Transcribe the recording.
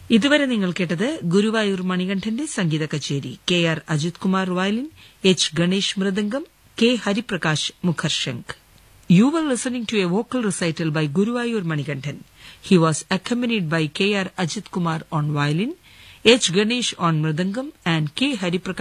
ഇതുവരെ നിങ്ങൾ കേട്ടത് ഗുരുവായൂർ മണികണ്ഠന്റെ സംഗീത കച്ചേരി. K R. Ajith Kumar violin, H. Ganesh mridangam, K. Hariprakash മുഖർശംഖ്. You were listening to a vocal recital by Guruvayur Manikanthan. He was accompanied by K.R. Ajit Kumar on violin, H. Ganesh on mridangam, and K. Hariprakash